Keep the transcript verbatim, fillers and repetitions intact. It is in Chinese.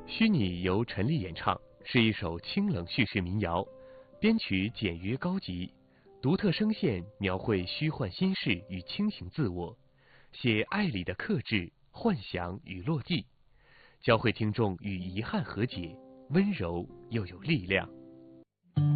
虚拟由陈粒演唱，是一首清冷叙事民谣，编曲简约高级，独特声线描绘虚幻心事与清醒自我，写爱里的克制、幻想与落寂，教会听众与遗憾和解，温柔又有力量。